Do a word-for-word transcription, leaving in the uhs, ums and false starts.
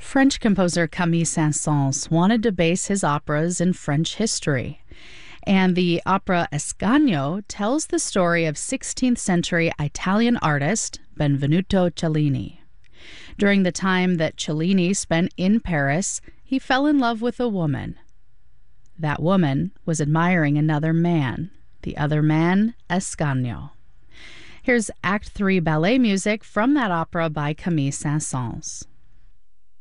French composer Camille Saint-Saëns wanted to base his operas in French history, and the opera Ascanio tells the story of sixteenth century Italian artist Benvenuto Cellini. During the time that Cellini spent in Paris, he fell in love with a woman. That woman was admiring another man, the other man, Ascanio. Here's Act three ballet music from that opera by Camille Saint-Saëns.